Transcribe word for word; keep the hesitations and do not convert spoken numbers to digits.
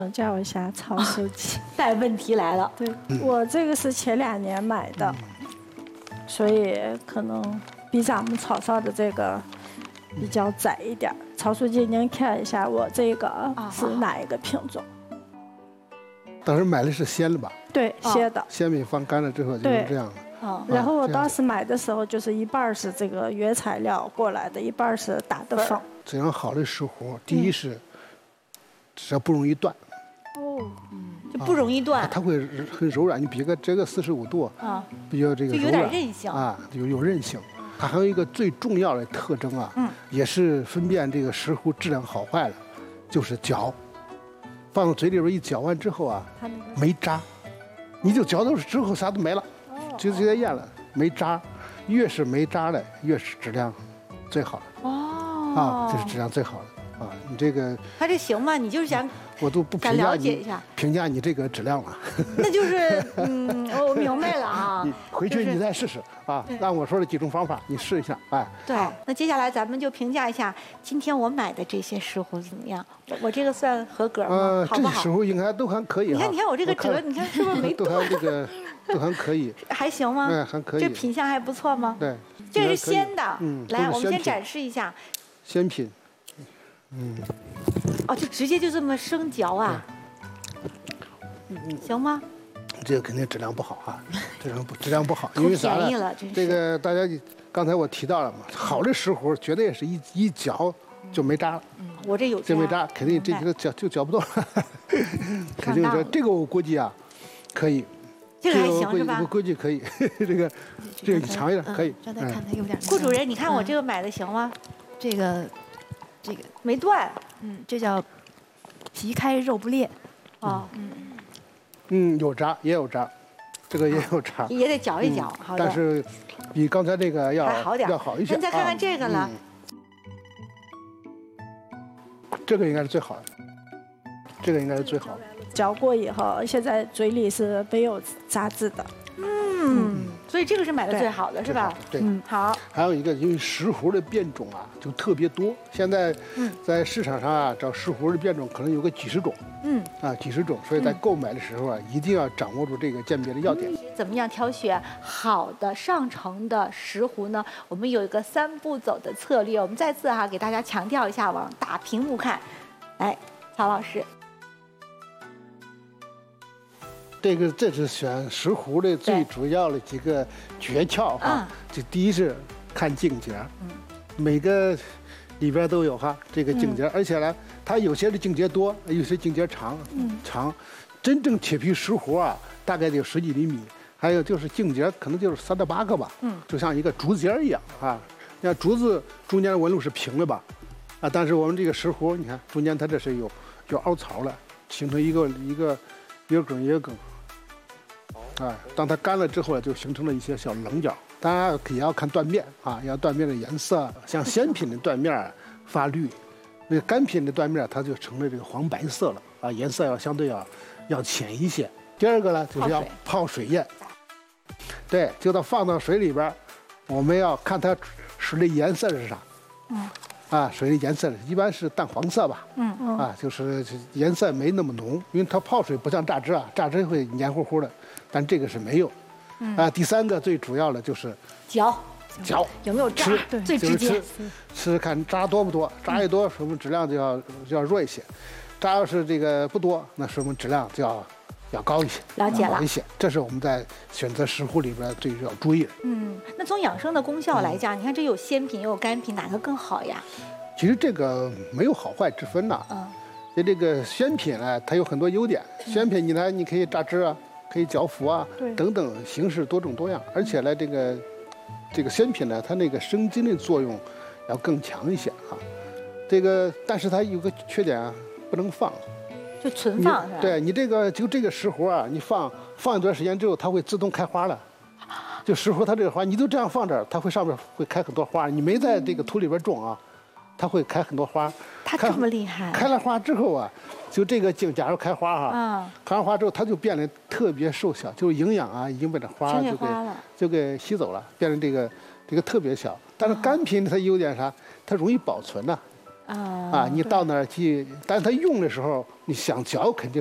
叫一下曹书记。 但问题来了， 对我这个是前两年买的，所以可能比咱们草烧的这个比较窄一点。曹书记，您看一下我这个是哪一个品种？ 当时买的是鲜的吧？ 对，鲜的。 鲜米放干了之后就是这样的。 嗯，然后我当时买的时候，就是一半是这个原材料过来的，一半是打的缝。 这样好的石斛，第一是只要不容易断。 哦，嗯，就不容易断。 它会很柔软，你比个这个四十五度啊，比较这个就有点韧性啊，有有韧性。它还有一个最重要的特征啊，嗯，也是分辨这个石斛质量好坏的，就是嚼。放到嘴里边一嚼完之后啊，没渣，你就嚼到之后啥都没了，就直接咽了，没渣。越是没渣的，越是质量最好的。哦，啊，这是质量最好的啊！你这个它这行吗？你就是想我都不评价你， 了解一下评价你这个质量了。 那就是嗯，我明白了啊。 你回去你再试试啊，按我说的几种方法你试一下，哎。 对，那接下来咱们就评价一下今天我买的这些石斛怎么样？我这个算合格吗？ 呃， 好不好？ 这些石斛应该都还可以。 你看，你看我这个折，你看是不是没都还这个都还可以。 还行吗？ 嗯，还可以。 这品相还不错吗？ 对， 这是鲜的。 嗯， 来，我们先展示一下。 鲜品。嗯。 哦，就直接就这么生嚼啊？行吗？ 这个肯定质量不好啊，质量不质量不好，因为啥呢？ 这个大家刚才我提到了嘛，好的石斛绝对是一一嚼就没渣了。 嗯，我这有这没渣，肯定这几个嚼就嚼不动了，肯定这这个我估计啊，可以。 这个还行是吧？ 我估计可以，这个这个你尝一下可以。 让他看他有点。 顾主任，你看我这个买的行吗？ 这个这个没断， 嗯，这叫皮开肉不裂。 哦， 嗯。 嗯，有渣也有渣，这个也有渣， 也得嚼一嚼，好的。 但是比刚才这个要好点， 要好一些。 咱再看看这个了， 这个应该是最好的，这个应该是最好的。 嚼过以后，现在嘴里是没有渣子的。 嗯，所以这个是买的最好的，是吧？ 对， 嗯，好。 还有一个，因为石斛的变种啊，就特别多。现在在市场上啊，找石斛的变种可能有个几十种。嗯，啊，几十种，所以在购买的时候啊，一定要掌握住这个鉴别的要点。 怎么样挑选好的上乘的石斛呢？我们有一个三步走的策略，我们再次哈给大家强调一下，往大屏幕看。来，曹老师。 这个这是选石斛的最主要的几个诀窍哈。就第一是看茎节，嗯，每个里边都有哈这个茎节，而且呢，它有些的茎节多，有些茎节长，嗯，长。真正铁皮石斛啊，大概得有十几厘米，还有就是茎节可能就是三到八个吧，嗯，就像一个竹子节一样啊。你看竹子中间的纹路是平的吧，啊，但是我们这个石斛，你看中间它这是有有凹槽了，形成一个一个一个梗一个梗。啊，当它干了之后呢，就形成了一些小棱角。当然也要看断面啊，要断面的颜色。像鲜品的断面发绿，那个干品的断面它就成了这个黄白色了啊，颜色要相对要要浅一些。第二个呢，就是要泡水验。对，就到放到水里边，我们要看它水的颜色是啥。嗯。啊，水的颜色一般是淡黄色吧。嗯嗯。啊，就是颜色没那么浓，因为它泡水不像榨汁啊，榨汁会黏糊糊的。但这个是没有，嗯、啊，第三个最主要的就是嚼， 嚼有没有渣？ 吃最直接， 吃吃看渣多不多，渣越多，说明质量就要就要弱一些；渣要是这个不多，那说明质量就要要高一些， 了解了好一些。这是我们在选择石斛里边最要注意的。 嗯，那从养生的功效来讲，嗯、你看这有鲜品，也有干品，哪个更好呀？ 其实这个没有好坏之分呐。嗯，就这个鲜品呢，它有很多优点。鲜品你呢，你可以榨汁啊。可以嚼服啊，等等形式多种多样，而且呢，这个这个鲜品呢，它那个生津的作用要更强一些啊。这个，但是它有个缺点啊，不能放， 就存放是吧？ 对你这个就这个石斛啊，你放放一段时间之后，它会自动开花了。就石斛它这个花，你就这样放这儿，它会上面会开很多花。你没在这个土里边种啊，它会开很多花。 它这么厉害？ 开了花之后啊。就这个茎，假如开花哈，嗯，开完花之后，它就变得特别瘦小，就是营养啊，已经把这花就给就给吸走了，变成这个这个特别小。但是干品它优点啥？它容易保存呐、啊。 啊啊，你到那儿去，但是它用的时候，你想嚼肯定。